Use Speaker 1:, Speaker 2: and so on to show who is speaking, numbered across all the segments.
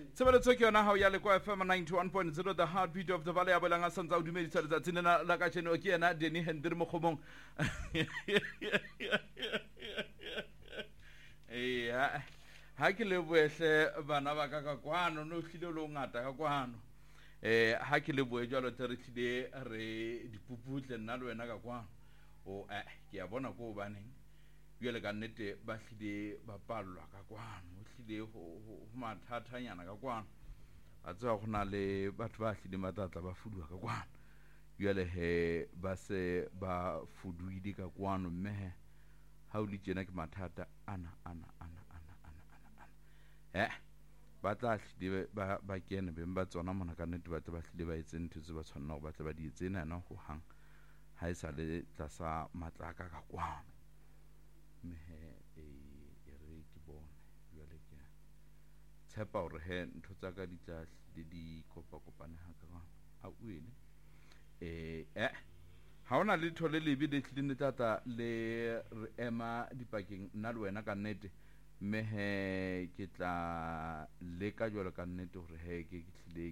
Speaker 1: Tshebeletso ke yona hao ya Lekwa FM 91.0 the heartbeat of the valley ya Bolanga santsa o dumedisa letsatsing lena la ka tsheno ke yena Denny Henry Mogomong. Eh ha ke le boehle bana ba ka kwano no hlile lo ngata ka kwano. Ha ke le boe jalo tere hlile re dipuputle nna le wena ka kwano. O ke a bona go baneng. Yele ka nnete ba hlile ba pallwa ka kwano hlile ho mathathanyana ka kwano a tsa go na le batho ba hlile matatla ba fudwa ka kwano yele he ba se ba fuduidi ka kwano mme ha o le tsena ke mathata ana ba tla hlile ba kene be ba tsona mona ka nnete ba tla ba hlile ba etse ntse ba tshwanna go batla ba di tsena na go hang ha isa le tla sa matlaka ka kwano mehe re ke bone jwale ke tshepa hore he ntho tsa ka di tla di kopane ha ka a uele ha ona le thole le bi le tlile tata le re ema dipakeng nna le wena ka nnete mehe ke tla le ka jwale ka nnete hore he ke tlile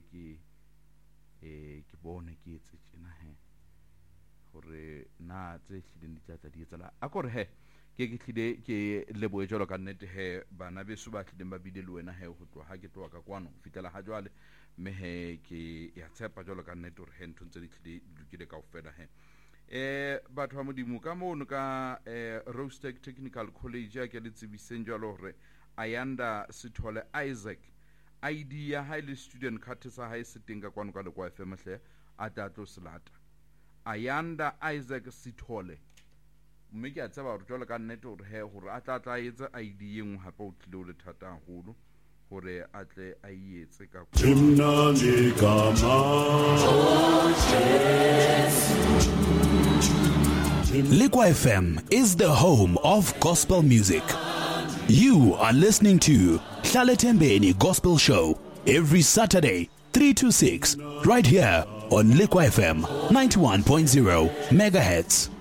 Speaker 1: ke bone ke etse tsena he hore na tse tlile di tla di etsa la akore he ke tlile ke le boe jalo ka nnete he bana beso ba tlile ba bile le wena he go tloa ha ke tloa ka kwano fitela ha jwale mme he ke ya tshepa jalo ka nnete hore he ntse di tlile lokile ka ofela he batho ba modimo ka mono ka Roastec Technical College ya ke le tsebiseng jalo hore Ayanda Sithole Isaac ID ya highly student card sa high sitting ka kwano ka le kwa FM hle atatlo slata Ayanda Isaac Sithole mme ke a tseba hore jwale ka nnete hore he hore a tla etsa ID engwe hape o tlile o le thata haholo hore a tle a etse ka
Speaker 2: Lekwa FM is the home of gospel music. You are listening to Hlale Thembeni Gospel Show every Saturday 3 to 6 right here on Lekwa FM 91.0 megahertz.